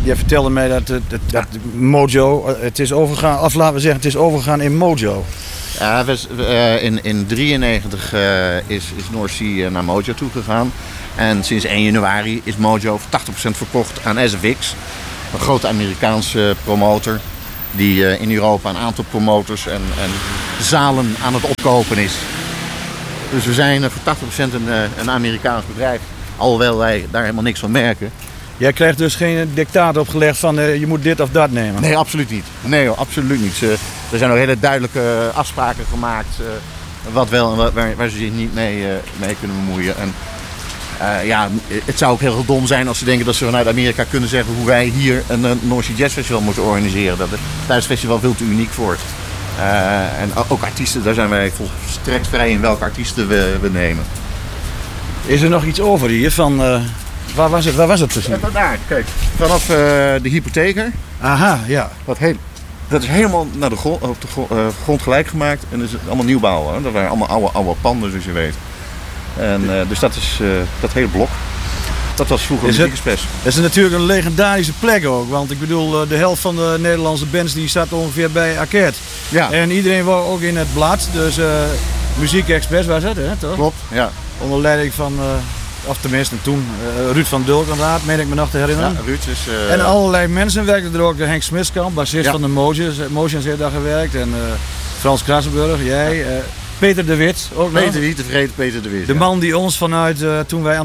jij vertelde mij dat Mojo, het is overgegaan, of laten we zeggen, het is overgegaan in Mojo. Ja, in 1993 is North Sea naar Mojo toegegaan. En sinds 1 januari is Mojo voor 80% verkocht aan SFX. Een grote Amerikaanse promotor die in Europa een aantal promotors en zalen aan het opkopen is. Dus we zijn voor 80% een Amerikaans bedrijf, alhoewel wij daar helemaal niks van merken. Jij krijgt dus geen dictaat opgelegd van je moet dit of dat nemen? Nee, absoluut niet. Nee, absoluut niet. Er zijn ook hele duidelijke afspraken gemaakt wat wel en waar ze zich niet mee kunnen bemoeien. En het zou ook heel dom zijn als ze denken dat ze vanuit Amerika kunnen zeggen hoe wij hier een North Sea Jazz Festival moeten organiseren. Dat het festival veel te uniek voor het. En ook artiesten, daar zijn wij volstrekt vrij in welke artiesten we nemen. Is er nog iets over hier van... Waar was het precies? Daar, kijk. Vanaf de hypotheker. Aha, ja. Dat is helemaal naar de grond gelijk gemaakt. En dat is allemaal nieuwbouw. Hè? Dat waren allemaal oude panden, zoals je weet. En, dus dat is dat hele blok. Dat was vroeger een muziekexpress. Dat is natuurlijk een legendarische plek ook. Want ik bedoel, de helft van de Nederlandse bands die zat ongeveer bij Arcade. Ja. En iedereen was ook in het blad. Dus muziekexpress was het, hè, toch? Klopt, ja. Onder leiding van... Of tenminste toen, Ruud van Dulkenraad, meen ik me nog te herinneren. Ja, Ruud is... En allerlei mensen werkten er ook. Henk Smiskamp, bassist van de Motions heeft daar gewerkt. En Frans Krassenburg, jij. Peter de Wit ook nog. Niet te vergeten, Peter de Wit. De man die ons vanuit, toen wij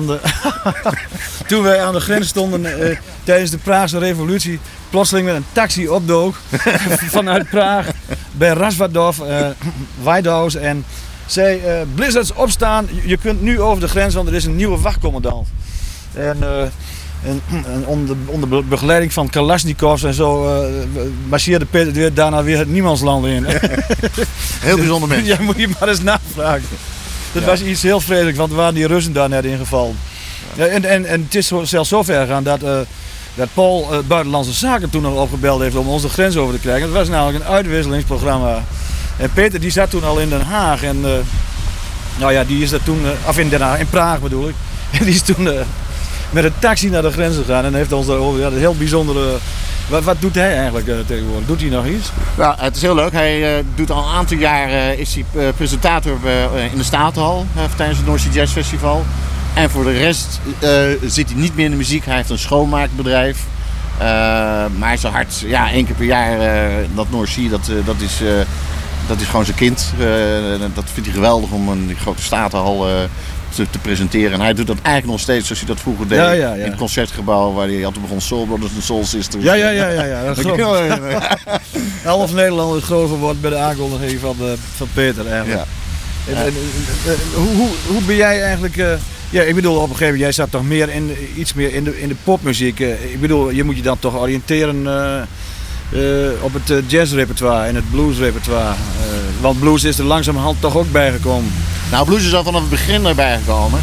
aan de grens stonden tijdens de Praagse revolutie, plotseling met een taxi opdook vanuit Praag bij Rasvadov, Weidhaus en... zei, Blizzards opstaan, je kunt nu over de grens, want er is een nieuwe wachtcommandant. En onder begeleiding van Kalashnikovs en zo marcheerde Peter weer daarna weer het niemandsland in. Heel bijzonder mens. Ja, moet je maar eens navragen. Dat was iets heel vreselijks, want er waren die Russen daar net ingevallen. Ja. En het is zelfs zo ver gegaan dat Paul Buitenlandse Zaken toen nog opgebeld heeft om onze grens over te krijgen. Het was namelijk een uitwisselingsprogramma. En Peter die zat toen al in Den Haag en die is dat toen, in Praag bedoel ik. En die is toen met een taxi naar de grens gegaan en heeft ons daarover een heel bijzondere... Wat doet hij eigenlijk tegenwoordig? Doet hij nog iets? Nou, het is heel leuk. Hij doet al een aantal jaar is hij presentator in de Statenhal tijdens het North Sea Jazz Festival. En voor de rest zit hij niet meer in de muziek. Hij heeft een schoonmaakbedrijf. Maar zijn hart, 1 keer per jaar, dat North Sea, dat is gewoon zijn kind. Dat vindt hij geweldig om een grote Statenhal te presenteren. En hij doet dat eigenlijk nog steeds zoals hij dat vroeger deed. Ja. In het concertgebouw waar hij altijd begon Soul Brothers en Soul Sisters. Ja. Half Nederland is groot geworden bij de aankondiging van Peter eigenlijk. Ja. Hoe ben jij eigenlijk... ik bedoel, op een gegeven moment, jij zat toch iets meer in de popmuziek. Ik bedoel, je moet je dan toch oriënteren op het jazzrepertoire en het bluesrepertoire. Want blues is er langzamerhand toch ook bijgekomen. Nou, blues is al vanaf het begin erbij gekomen.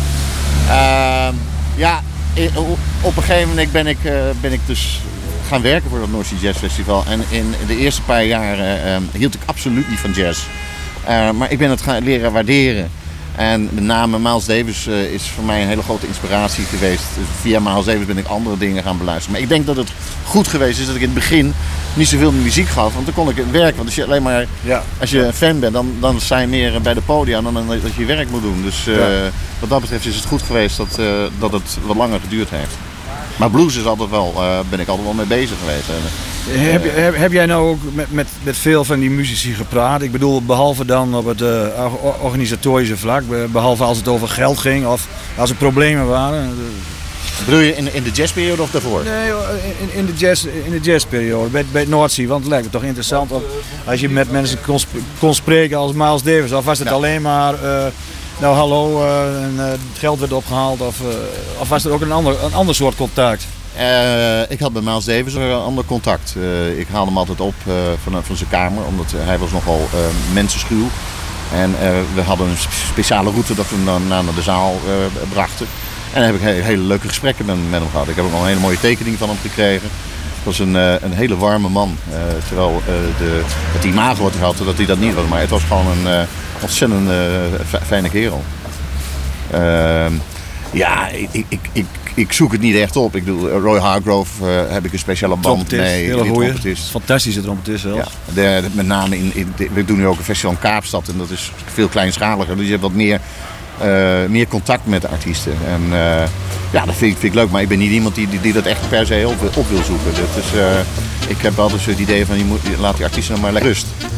Op een gegeven moment ben ik dus gaan werken voor het North Sea Jazz Festival. En in de eerste paar jaren hield ik absoluut niet van jazz. Maar ik ben het gaan leren waarderen. En met name Miles Davis is voor mij een hele grote inspiratie geweest. Dus via Miles Davis ben ik andere dingen gaan beluisteren. Maar ik denk dat het goed geweest is dat ik in het begin niet zoveel muziek gaf. Want dan kon ik het werk. Want als je alleen maar als je een fan bent, dan sta je meer bij de podia dan dat je je werk moet doen. Dus wat dat betreft is het goed geweest dat het wat langer geduurd heeft. Maar blues is altijd wel, ben ik altijd wel mee bezig geweest. Heb jij nou ook met veel van die muzici gepraat? Ik bedoel, behalve dan op het organisatorische vlak, behalve als het over geld ging of als er problemen waren. Bedoel je in de jazzperiode of daarvoor? Nee, in de jazzperiode, bij het North Sea. Want het lijkt me toch interessant als je met mensen kon spreken als Miles Davis. Of was het alleen maar... Nou hallo, het geld werd opgehaald of was er ook een ander soort contact? Ik had met Miles Davis een ander contact. Ik haalde hem altijd op van zijn kamer, omdat hij was nogal mensenschuw. En we hadden een speciale route dat we hem naar de zaal brachten. En daar heb ik hele leuke gesprekken met hem gehad. Ik heb ook al een hele mooie tekening van hem gekregen. Het was een hele warme man. Terwijl het imago wat hij had, dat hij dat niet was. Maar het was gewoon een ontzettend fijne kerel. ik zoek het niet echt op. Ik bedoel, Roy Hargrove heb ik een speciale band mee. Hele goeie. Trompetist. Fantastische trompetist zelfs. Ja, met name we doen nu ook een festival in Kaapstad en dat is veel kleinschaliger. Dus je hebt wat meer contact met de artiesten. En dat vind ik leuk, maar ik ben niet iemand die dat echt per se op wil zoeken. Ik heb altijd zo het idee van, je laat die artiesten nou maar lekker rust.